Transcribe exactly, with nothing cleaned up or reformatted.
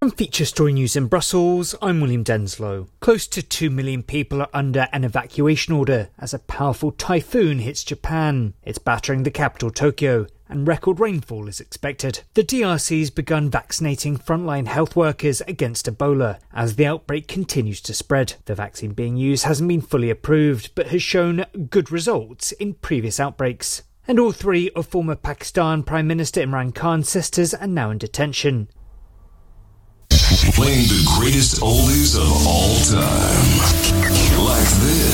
From Feature Story News in Brussels, I'm William Denslow. Close to two million people are under an evacuation order as a powerful typhoon hits Japan. It's battering the capital, Tokyo, and record rainfall is expected. The D R C's begun vaccinating frontline health workers against Ebola as the outbreak continues to spread. The vaccine being used hasn't been fully approved, but has shown good results in previous outbreaks. And all three of former Pakistan Prime Minister Imran Khan's sisters are now in detention. Playing the greatest oldies of all time. Like this.